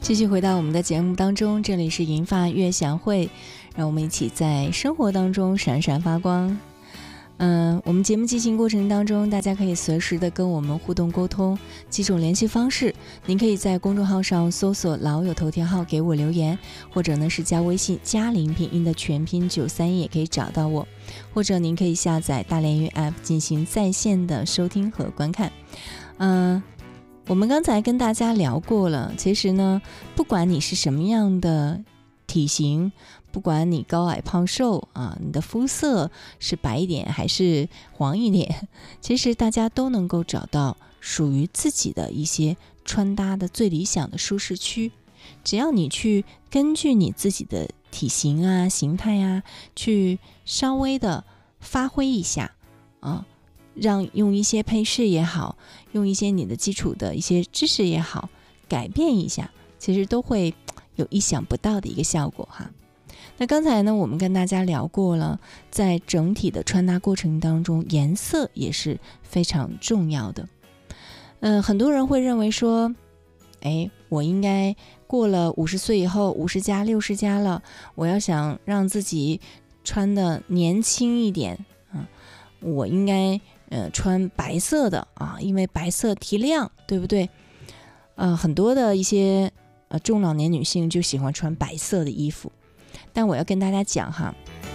继续回到我们的节目当中，这里是银发悦享会，让我们一起在生活当中闪闪发光。我们节目进行过程当中，大家可以随时的跟我们互动沟通，几种联系方式，您可以在公众号上搜索老友头条号给我留言，或者呢是加微信加零拼音的全拼931也可以找到我，或者您可以下载大连语 App 进行在线的收听和观看。我们刚才跟大家聊过了，其实呢，不管你是什么样的体型，不管你高矮胖瘦啊，你的肤色是白一点还是黄一点，其实大家都能够找到属于自己的一些穿搭的最理想的舒适区。只要你去根据你自己的体型啊、形态啊，去稍微的发挥一下啊，让用一些配饰也好，用一些你的基础的一些知识也好，改变一下，其实都会有意想不到的一个效果哈。那刚才呢，我们跟大家聊过了，在整体的穿搭过程当中，颜色也是非常重要的。很多人会认为说，我应该过了50岁以后，50加、60加了，我要想让自己穿的年轻一点我应该穿白色的啊，因为白色提亮，对不对？很多的一些中老年女性就喜欢穿白色的衣服，但我要跟大家讲哈，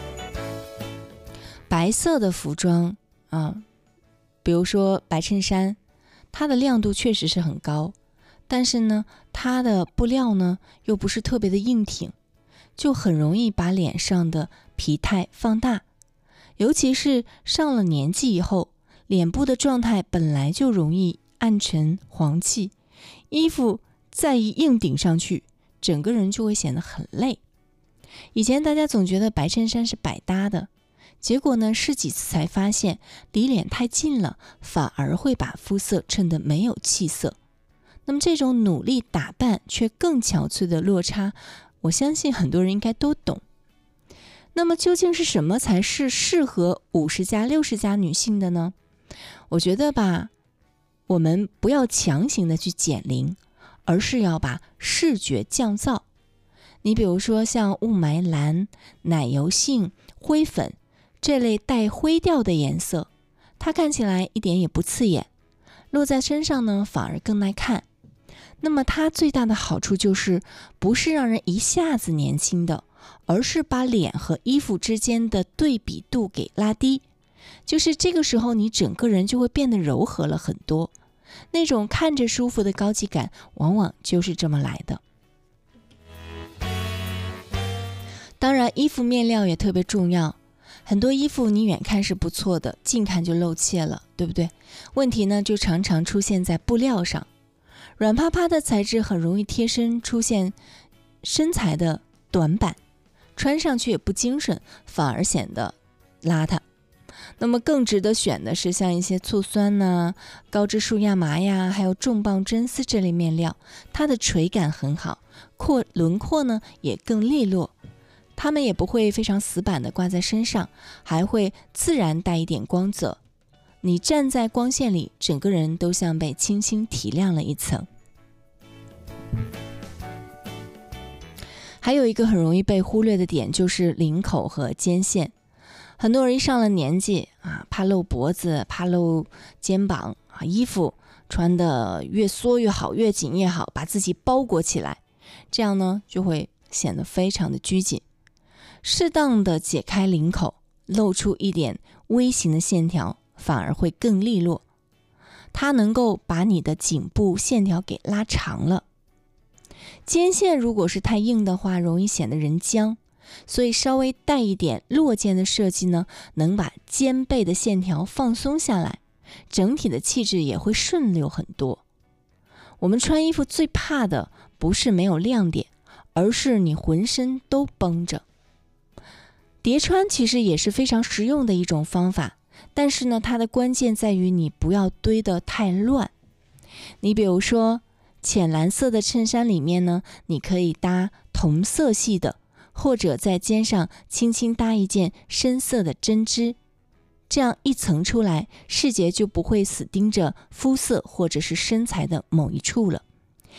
白色的服装比如说白衬衫，它的亮度确实是很高，但是呢，它的布料呢又不是特别的硬挺，就很容易把脸上的疲态放大。尤其是上了年纪以后，脸部的状态本来就容易暗沉黄气，衣服再一硬顶上去，整个人就会显得很累。以前大家总觉得白衬衫是百搭的，结果呢试几次才发现离脸太近了，反而会把肤色衬得没有气色。那么这种努力打扮却更憔悴的落差，我相信很多人应该都懂。那么究竟是什么才是适合50加、60加女性的呢？我觉得吧，我们不要强行的去减龄，而是要把视觉降噪。你比如说像雾霾蓝、奶油杏、灰粉这类带灰调的颜色，它看起来一点也不刺眼，落在身上呢反而更耐看。那么它最大的好处就是不是让人一下子年轻的，而是把脸和衣服之间的对比度给拉低，就是这个时候你整个人就会变得柔和了很多，那种看着舒服的高级感往往就是这么来的。当然衣服面料也特别重要，很多衣服你远看是不错的，近看就露怯了，对不对？问题呢就常常出现在布料上，软趴趴的材质很容易贴身出现身材的短板，穿上去也不精神，反而显得邋遢。那么更值得选的是像一些醋酸呐、高支数亚麻呀，还有重磅真丝这类面料，它的垂感很好，轮廓呢也更利落，它们也不会非常死板的挂在身上，还会自然带一点光泽。你站在光线里，整个人都像被轻轻提亮了一层。还有一个很容易被忽略的点就是领口和肩线，很多人一上了年纪怕露脖子，怕露肩膀衣服穿得越缩越好，越紧越好，把自己包裹起来，这样呢就会显得非常的拘谨。适当的解开领口，露出一点微型的线条，反而会更利落，它能够把你的颈部线条给拉长了。肩线如果是太硬的话，容易显得人僵，所以稍微带一点落肩的设计呢，能把肩背的线条放松下来，整体的气质也会顺溜很多。我们穿衣服最怕的不是没有亮点，而是你浑身都绷着。叠穿其实也是非常实用的一种方法，但是呢，它的关键在于你不要堆得太乱。你比如说浅蓝色的衬衫里面呢，你可以搭同色系的，或者在肩上轻轻搭一件深色的针织，这样一层出来，视觉就不会死盯着肤色或者是身材的某一处了。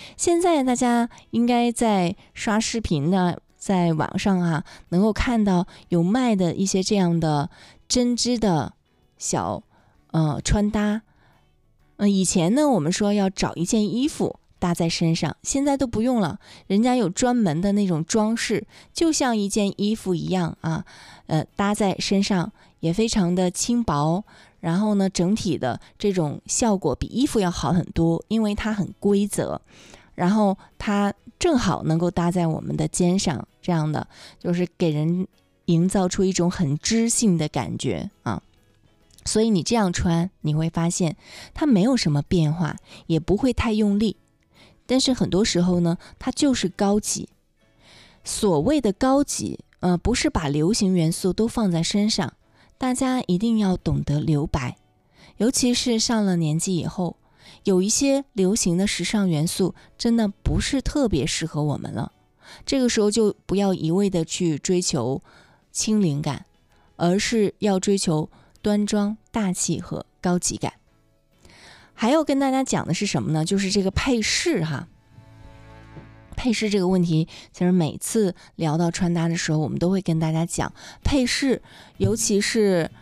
现在大家应该在刷视频呢，在网上能够看到有卖的一些这样的针织的小穿搭。以前呢我们说要找一件衣服搭在身上，现在都不用了，人家有专门的那种装饰，就像一件衣服一样搭在身上也非常的轻薄，然后呢整体的这种效果比衣服要好很多，因为它很规则，然后它正好能够搭在我们的肩上，这样的就是给人营造出一种很知性的感觉所以你这样穿，你会发现它没有什么变化，也不会太用力，但是很多时候呢，它就是高级。所谓的高级不是把流行元素都放在身上，大家一定要懂得留白，尤其是上了年纪以后，有一些流行的时尚元素真的不是特别适合我们了，这个时候就不要一味的去追求轻灵感，而是要追求端庄、大气和高级感。还要跟大家讲的是什么呢？就是这个配饰配饰这个问题，其实每次聊到穿搭的时候，我们都会跟大家讲配饰，尤其是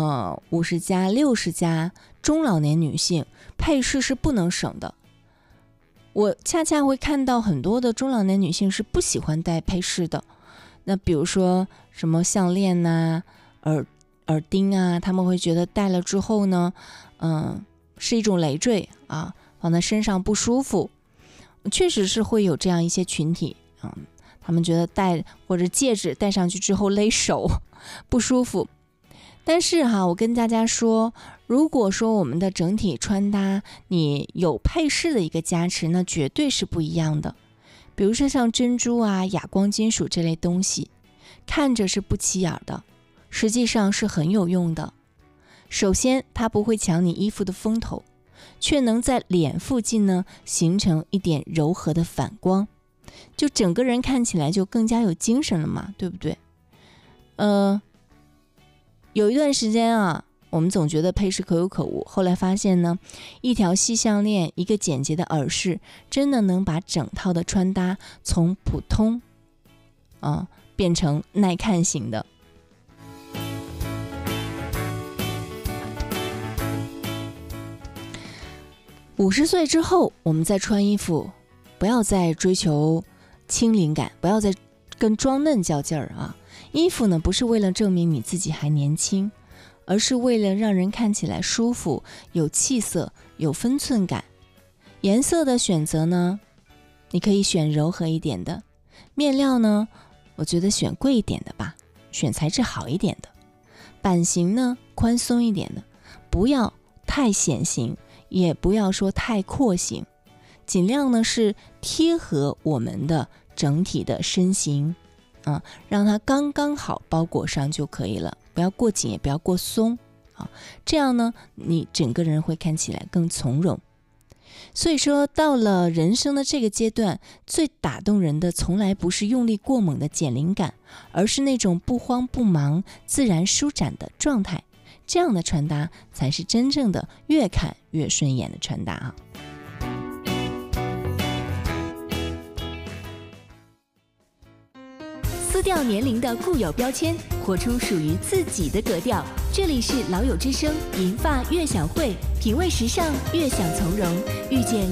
50加、60加中老年女性，配饰是不能省的。我恰恰会看到很多的中老年女性是不喜欢戴配饰的，那比如说什么项链耳钉他们会觉得戴了之后呢是一种累赘放在身上不舒服。确实是会有这样一些群体他们觉得戴或者戒指戴上去之后勒手不舒服。但是我跟大家说，如果说我们的整体穿搭你有配饰的一个加持，那绝对是不一样的。比如说像珍珠哑光金属这类东西，看着是不起眼的，实际上是很有用的。首先它不会抢你衣服的风头，却能在脸附近呢形成一点柔和的反光，就整个人看起来就更加有精神了嘛，对不对？有一段时间我们总觉得配饰可有可无，后来发现呢，一条细项链，一个简洁的耳饰，真的能把整套的穿搭从普通变成耐看型的。50岁之后，我们再穿衣服，不要再追求轻灵感，不要再跟装嫩较劲儿衣服呢，不是为了证明你自己还年轻，而是为了让人看起来舒服、有气色、有分寸感。颜色的选择呢，你可以选柔和一点的，面料呢，我觉得选贵一点的吧，选材质好一点的，版型呢宽松一点的，不要太显形，也不要说太廓形，尽量呢是贴合我们的整体的身形让它刚刚好包裹上就可以了，不要过紧也不要过松这样呢你整个人会看起来更从容。所以说到了人生的这个阶段，最打动人的从来不是用力过猛的减龄感，而是那种不慌不忙、自然舒展的状态，这样的穿搭才是真正的越看越顺眼的穿搭撕掉年龄的固有标签，活出属于自己的格调。这里是老友之声银发悦享会，品味时尚，悦享从容，遇见